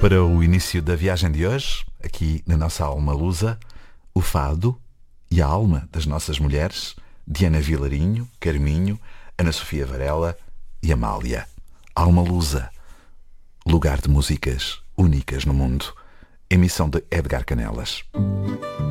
Para o início da viagem de hoje, aqui na nossa alma lusa, o fado e a alma das nossas mulheres, Diana Vilarinho, Carminho, Ana Sofia Varela e Amália. Alma lusa, lugar de músicas únicas no mundo. Emissão de Edgar Canelas.